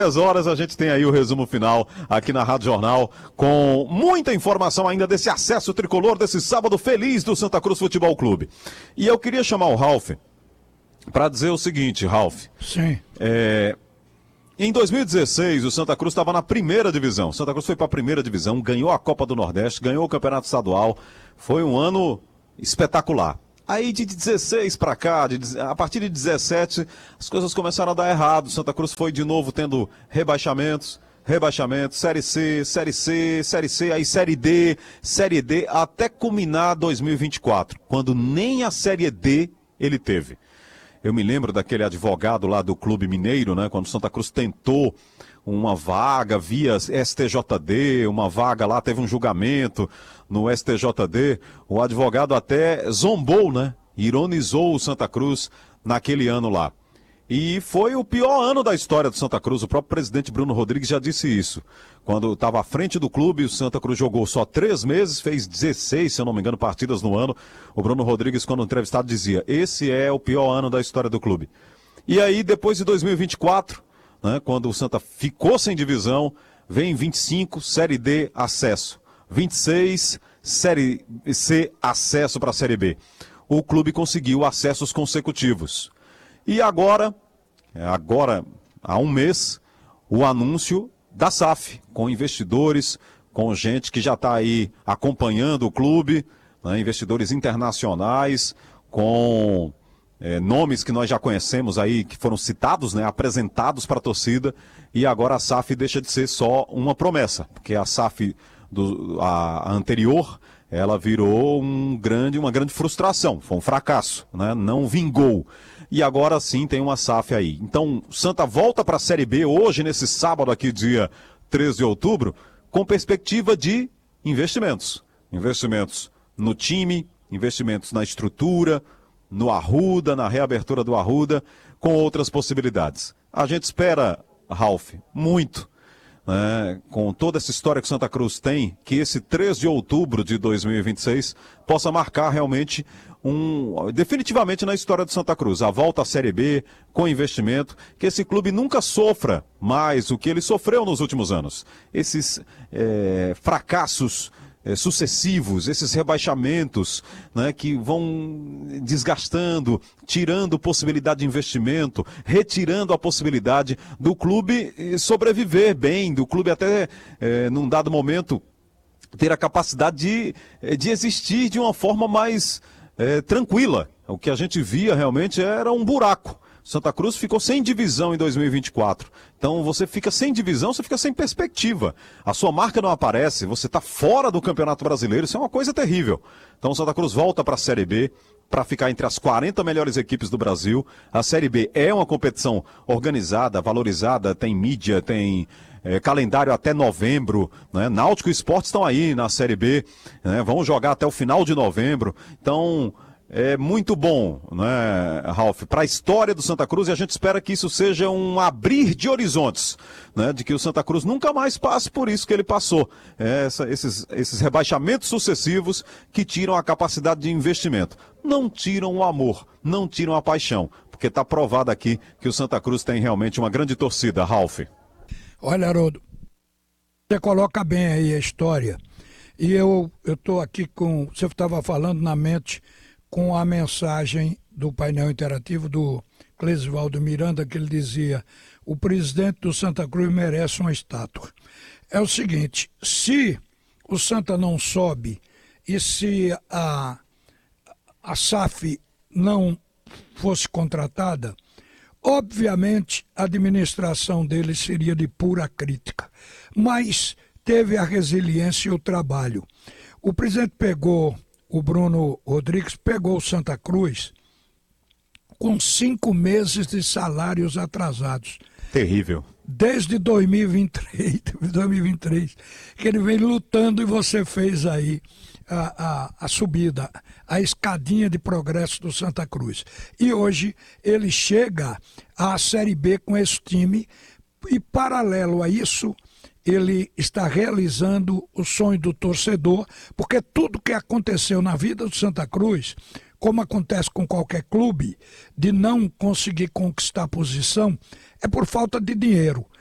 10 horas a gente tem aí o resumo final aqui na Rádio Jornal, com muita informação ainda desse acesso tricolor, desse sábado feliz do Santa Cruz Futebol Clube. E eu queria chamar o Ralf para dizer o seguinte, Ralf. Sim. Em 2016, o Santa Cruz estava na primeira divisão. O Santa Cruz foi para a primeira divisão, ganhou a Copa do Nordeste, ganhou o Campeonato Estadual. Foi um ano espetacular. Aí de 16 para cá, a partir de 17, as coisas começaram a dar errado. Santa Cruz foi de novo tendo rebaixamentos, Série C, Série C, Série C, aí Série D, até culminar 2024, quando nem a Série D ele teve. Eu me lembro daquele advogado lá do Clube Mineiro, né, quando Santa Cruz tentou uma vaga via STJD, uma vaga lá, teve um julgamento no STJD, o advogado até zombou, né? Ironizou o Santa Cruz naquele ano lá. E foi o pior ano da história do Santa Cruz, o próprio presidente Bruno Rodrigues já disse isso. Quando estava à frente do clube, o Santa Cruz jogou só 3 meses, fez 16, se eu não me engano, partidas no ano. O Bruno Rodrigues, quando entrevistado, dizia, esse é o pior ano da história do clube. E aí, depois de 2024... né, quando o Santa ficou sem divisão, vem 25, Série D, acesso. 26, Série C, acesso para a Série B. O clube conseguiu acessos consecutivos. E agora, há um mês, o anúncio da SAF, com investidores, com gente que já está aí acompanhando o clube, né, investidores internacionais, com... nomes que nós já conhecemos aí, que foram citados, né, apresentados para a torcida, e agora a SAF deixa de ser só uma promessa, porque a SAF a anterior, ela virou uma grande frustração, foi um fracasso, né, não vingou. E agora sim tem uma SAF aí. Então, o Santa volta para a Série B hoje, nesse sábado aqui, dia 13 de outubro, com perspectiva de investimentos. Investimentos no time, investimentos na estrutura, no Arruda, na reabertura do Arruda, com outras possibilidades. A gente espera, Ralf, muito, né, com toda essa história que Santa Cruz tem, que esse 3 de outubro de 2026 possa marcar realmente definitivamente na história do Santa Cruz, a volta à Série B, com investimento, que esse clube nunca sofra mais o que ele sofreu nos últimos anos. Esses fracassos sucessivos, esses rebaixamentos, né, que vão desgastando, tirando possibilidade de investimento, retirando a possibilidade do clube sobreviver bem, do clube até, num dado momento, ter a capacidade de existir de uma forma mais tranquila. O que a gente via realmente era um buraco. Santa Cruz ficou sem divisão em 2024. Então você fica sem divisão, você fica sem perspectiva. A sua marca não aparece, você está fora do Campeonato Brasileiro, isso é uma coisa terrível. Então Santa Cruz volta para a Série B, para ficar entre as 40 melhores equipes do Brasil. A Série B é uma competição organizada, valorizada, tem mídia, tem calendário até novembro, né? Náutico e Sport estão aí na Série B, né? Vão jogar até o final de novembro. Então... é muito bom, né, Ralf, para a história do Santa Cruz, e a gente espera que isso seja um abrir de horizontes, né, de que o Santa Cruz nunca mais passe por isso que ele passou. Esses rebaixamentos sucessivos que tiram a capacidade de investimento. Não tiram o amor, não tiram a paixão, porque está provado aqui que o Santa Cruz tem realmente uma grande torcida, Ralf. Olha, Haroldo, você coloca bem aí a história, e eu estou aqui com, você estava falando na mente, com a mensagem do painel interativo do Clesivaldo Miranda, que ele dizia, o presidente do Santa Cruz merece uma estátua. É o seguinte, se o Santa não sobe e se a SAF não fosse contratada, obviamente a administração dele seria de pura crítica, mas teve a resiliência e o trabalho. O presidente o Bruno Rodrigues pegou o Santa Cruz com 5 meses de salários atrasados. Terrível. Desde 2023, que ele vem lutando e você fez aí a subida, a escadinha de progresso do Santa Cruz. E hoje ele chega à Série B com esse time e, paralelo a isso, ele está realizando o sonho do torcedor, porque tudo que aconteceu na vida do Santa Cruz, como acontece com qualquer clube, de não conseguir conquistar posição, é por falta de dinheiro.